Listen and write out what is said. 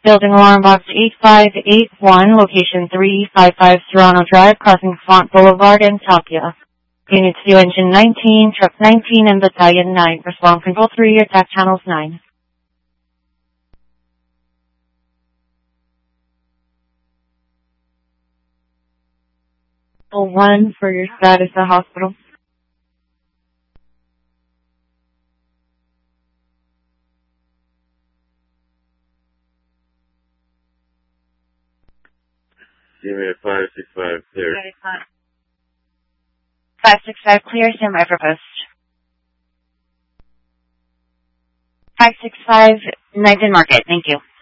Building alarm box 8581, location 355 Serrano Drive, crossing Font Boulevard in Tapia. Units to engine 19, truck 19, and battalion 9. Respond control 3, attack channels 9. 1 for your status at hospital. Give me a 565 clear. 565 clear, stand by for post. 565, Knighton Market, thank you.